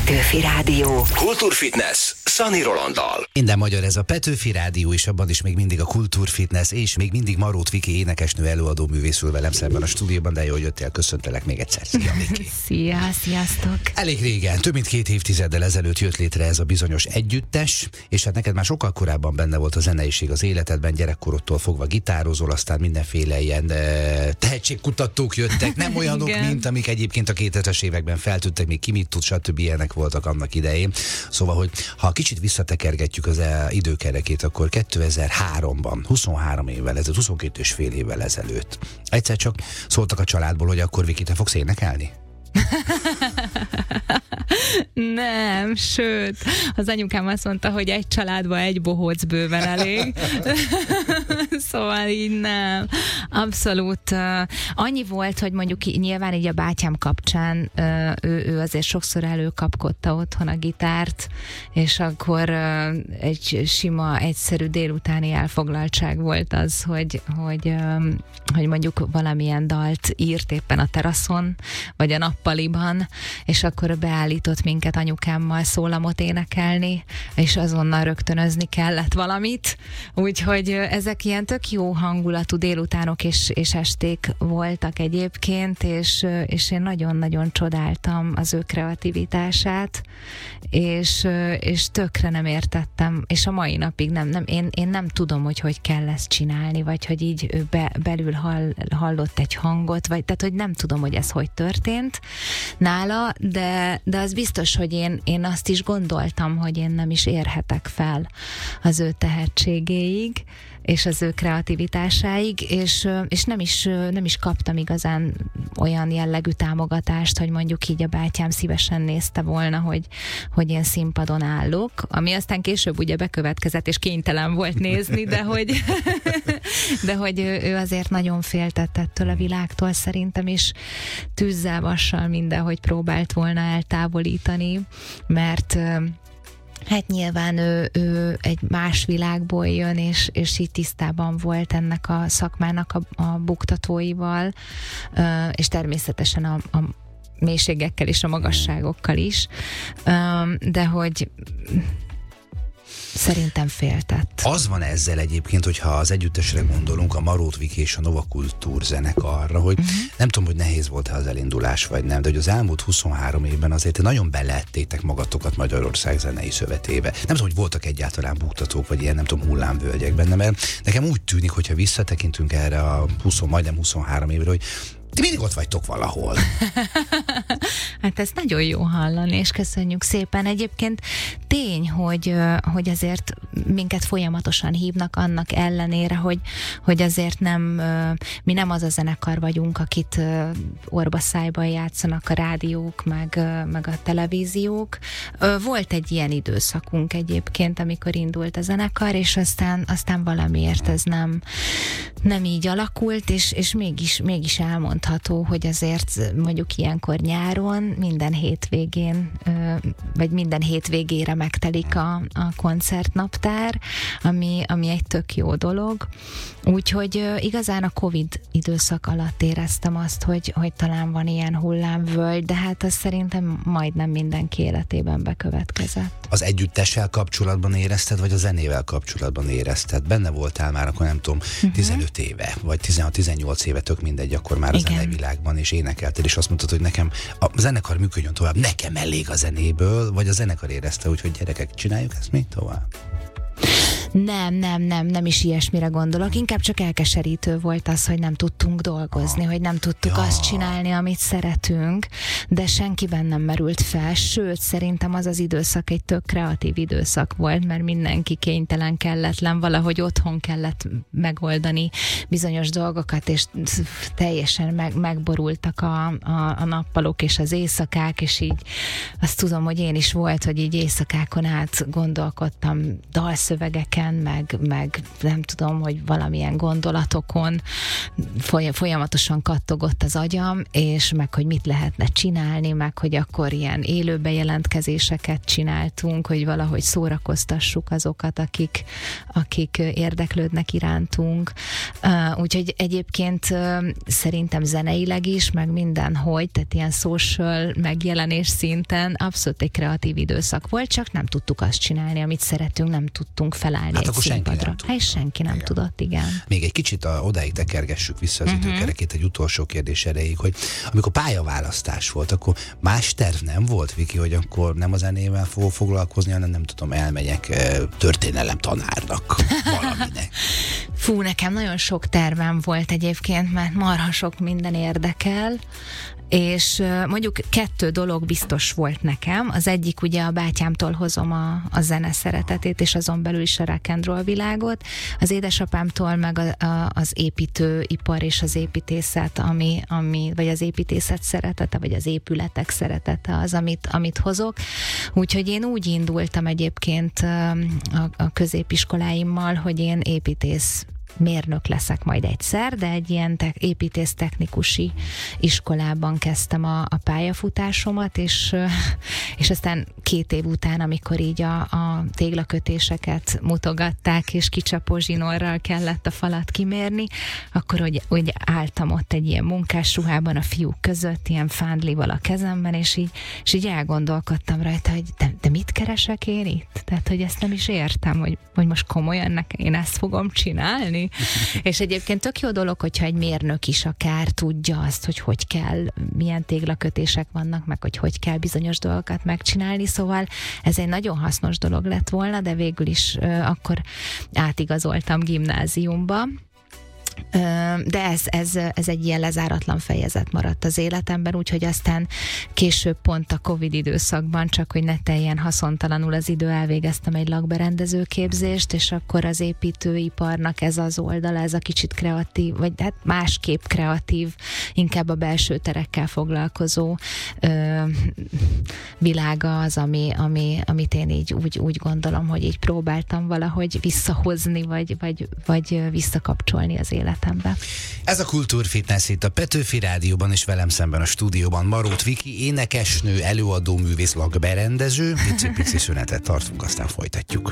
Petőfi Rádió. Kultúrfitness Szani Rolanddal. Minden magyar ez a Petőfi Rádió, és abban is még mindig a Kultúrfitness, és még mindig Marót Viki énekesnő, előadó művészül velem szemben a stúdióban, de jó, hogy jöttél, köszöntelek még egyszer. Szia, Viki! Szia, sziasztok! Elég régen, több mint 2 évtizeddel ezelőtt jött létre ez a bizonyos együttes, és hát neked már sokkal korábban benne volt a zeneiség az életedben, gyerekkorodtól fogva gitározol, aztán mindenféle ilyen tehetségkutatók jöttek, nem olyanok, mint amik egyébként a 2000-es években feltűntek, még ki mit tud, stb. Ilyenek voltak annak idején. Szóval, hogy ha kicsit visszatekergetjük az időkerekét, akkor 2003-ban, 23 évvel ezelőtt, 22 és fél évvel ezelőtt egyszer csak szóltak a családból, hogy akkor Viki, te fogsz énekelni? Nem, sőt, az anyukám azt mondta, hogy egy családba egy bohóc bőven elég. Szóval így nem. Abszolút. Annyi volt, hogy mondjuk nyilván így a bátyám kapcsán ő azért sokszor előkapkodta otthon a gitárt, és akkor egy sima, egyszerű délutáni elfoglaltság volt az, hogy mondjuk valamilyen dalt írt éppen a teraszon, vagy a nappaliban, és akkor beállított minket anyukámmal szólamot énekelni, és azonnal rögtönözni kellett valamit. Úgyhogy ezek ilyen tök jó hangulatú délutánok és esték voltak egyébként, és én nagyon-nagyon csodáltam az ő kreativitását, és tökre nem értettem, és a mai napig én nem tudom, hogy kell ezt csinálni, vagy hogy így ő belül hallott egy hangot, vagy tehát, hogy nem tudom, hogy ez hogy történt nála, de az biztos, hogy én azt is gondoltam, hogy én nem is érhetek fel az ő tehetségéig, és az ő kreativitásáig, és nem is kaptam igazán olyan jellegű támogatást, hogy mondjuk így a bátyám szívesen nézte volna, hogy én színpadon állok, ami aztán később ugye bekövetkezett, és kénytelen volt nézni, de hogy ő azért nagyon féltett ettől a világtól szerintem, és tűzzel, vassal mindenhogy próbált volna eltávolítani, mert hát nyilván ő egy más világból jön, és így tisztában volt ennek a szakmának a buktatóival, és természetesen a mélységekkel és a magasságokkal is, de hogy szerintem féltett. Az van ezzel egyébként, hogyha az együttesre gondolunk, a Marót Viki és a Nova Kultúr zenekarra, hogy nem tudom, hogy nehéz volt-e az elindulás, vagy nem, de hogy az elmúlt 23 évben azért nagyon beleettétek magatokat Magyarország Zenei Szövetébe. Nem tudom, hogy voltak egyáltalán buktatók, vagy ilyen, nem tudom, hullámvölgyek benne, mert nekem úgy tűnik, hogyha visszatekintünk erre a majdnem 23 évre, hogy ti mindig ott vagytok valahol. Hát ez nagyon jó hallani, és köszönjük szépen. Egyébként tény, hogy azért minket folyamatosan hívnak annak ellenére, hogy azért mi nem az a zenekar vagyunk, akit orbaszájban játszanak a rádiók, meg a televíziók. Volt egy ilyen időszakunk egyébként, amikor indult a zenekar, és aztán valamiért ez nem így alakult, és mégis elmondható, hogy azért mondjuk ilyenkor nyáron minden hétvégén, vagy minden hétvégére megtelik a koncertnaptár, ami egy tök jó dolog. Úgyhogy igazán a Covid időszak alatt éreztem azt, hogy talán van ilyen hullámvölgy, de hát az szerintem majdnem mindenki életében bekövetkezett. Az együttessel kapcsolatban érezted, vagy a zenével kapcsolatban érezted? Benne voltál már, akkor nem tudom, 15 éve, vagy 16-18 éve, tök mindegy, akkor már a zenei világban, és énekelted, és azt mondtad, hogy nekem a zenekar működjön tovább, nekem elég a zenéből, vagy a zenekar érezte úgy, hogy gyerekek, csináljuk ezt mi tovább? Nem is ilyesmire gondolok, inkább csak elkeserítő volt az, hogy nem tudtunk dolgozni, hogy nem tudtuk azt csinálni, amit szeretünk, de senkiben nem merült fel, sőt, szerintem az időszak egy tök kreatív időszak volt, mert mindenki kénytelen, kelletlen, valahogy otthon kellett megoldani bizonyos dolgokat, és teljesen megborultak a nappalok és az éjszakák, és így azt tudom, hogy én is volt, hogy így éjszakákon át gondolkodtam dalszövegeken, érzéseken, meg nem tudom, hogy valamilyen gondolatokon folyamatosan kattogott az agyam, és meg, hogy mit lehetne csinálni, meg, hogy akkor ilyen élő bejelentkezéseket csináltunk, hogy valahogy szórakoztassuk azokat, akik érdeklődnek irántunk. Úgyhogy egyébként szerintem zeneileg is, meg mindenhogy, tehát ilyen social megjelenés szinten abszolút egy kreatív időszak volt, csak nem tudtuk azt csinálni, amit szeretünk, nem tudtunk felállni egy színpadra. Senki nem tudott, igen. Még egy kicsit odáig tekergessük vissza az időkerekét egy utolsó kérdés erejéig, hogy amikor pályaválasztás volt, akkor más terv nem volt, Viki, hogy akkor nem a zenével fogok foglalkozni, hanem nem tudom, elmegyek történelem tanárnak valaminek. Fú, nekem nagyon sok tervem volt egyébként, mert marha sok minden érdekel, és mondjuk 2 dolog biztos volt nekem. Az egyik ugye a bátyámtól hozom a zene szeretetét, és azon belül is a rock and roll világot. Az édesapámtól meg az építőipar és az építészet, vagy az építészet szeretete, vagy az épületek szeretete az, amit hozok. Úgyhogy én úgy indultam egyébként a középiskoláimmal, hogy én építész mérnök leszek majd egyszer, de egy ilyen építész-technikusi iskolában kezdtem a pályafutásomat, és aztán 2 év után, amikor így a téglakötéseket mutogatták, és kicsapó zsinórral kellett a falat kimérni, akkor úgy álltam ott egy ilyen munkásruhában a fiúk között, ilyen fándlival a kezemben, és így elgondolkodtam rajta, hogy de mit keresek én itt? Tehát, hogy ezt nem is értem, hogy most komolyan én ezt fogom csinálni? És egyébként tök jó dolog, hogyha egy mérnök is akár tudja azt, hogy kell, milyen téglakötések vannak, meg hogy kell bizonyos dolgokat megcsinálni, szóval ez egy nagyon hasznos dolog lett volna, de végül is akkor átigazoltam gimnáziumba. De ez egy ilyen lezáratlan fejezet maradt az életemben, úgyhogy aztán később pont a Covid időszakban, csak hogy ne teljen haszontalanul az idő, elvégeztem egy lakberendező képzést, és akkor az építőiparnak ez az oldala, ez a kicsit kreatív, vagy hát másképp kreatív, inkább a belső terekkel foglalkozó világa az, amit én így úgy gondolom, hogy így próbáltam valahogy visszahozni, vagy visszakapcsolni az életembe. Ez a Kultúrfitness itt a Petőfi Rádióban, és velem szemben a stúdióban Marót Viki, énekesnő, előadó, művész, lakberendező. Pici szünetet tartunk, aztán folytatjuk.